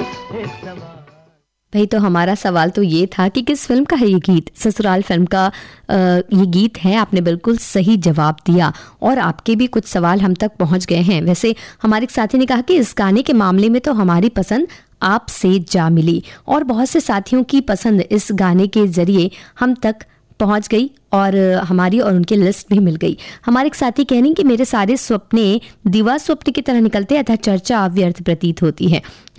भाई, तो हमारा सवाल तो ये था कि किस फिल्म का है ये गीत। ससुराल फिल्म का ये गीत है। आपने बिल्कुल सही जवाब दिया और आपके भी कुछ सवाल हम तक पहुंच गए हैं। वैसे हमारे एक साथी ने कहा कि इस गाने के मामले में तो हमारी पसंद आपसे जा मिली, और बहुत से साथियों की पसंद इस गाने के जरिए हम तक पहुंच गई और हमारी और उनकी लिस्ट भी मिल गई। हमारे एक साथी कह रही कि मेरे सारे सपने दिवा स्वप्न की तरह निकलते, अतः चर्चा व्यर्थ प्रतीत होती है।